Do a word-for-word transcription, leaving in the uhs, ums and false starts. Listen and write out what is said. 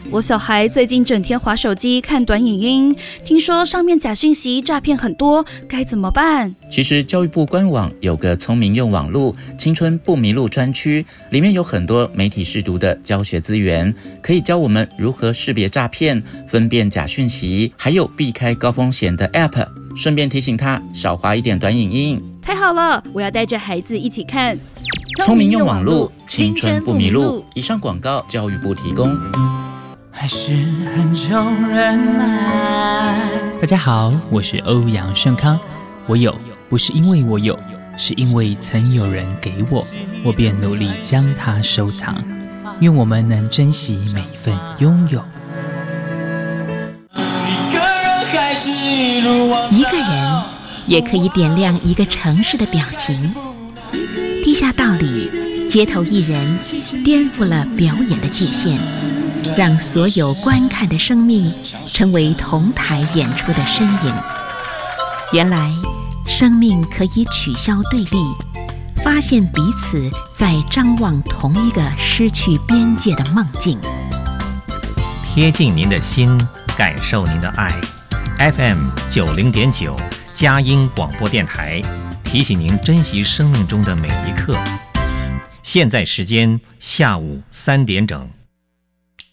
我小孩最近整天滑手机看短影音，听说上面假讯息诈骗很多，该怎么办？ 其实教育部官网有个聪明用网路青春不迷路专区，里面有很多媒体识读的教学资源，可以教我们如何识别诈骗、分辨假讯息，还有避开高风险的 App， 顺便提醒他少滑一点短影音。 太好了，我要带着孩子一起看。 聪明用网路，青春不迷路。以上广告，教育部提供。 还是很久忍耐。 大家好，我是欧阳盛康。我有，不是因为我有，是因为曾有人给我，我便努力将它收藏。愿我们能珍惜每一份拥有。 一个人也可以点亮一个城市的表情。地下道里，街头艺人颠覆了表演的界限，让所有观看的生命成为同台演出的身影。原来，生命可以取消对立，发现彼此在张望同一个失去边界的梦境。 贴近您的心，感受您的爱。F M 九零点九佳音广播电台提醒您珍惜生命中的每一刻。现在时间下午三点整。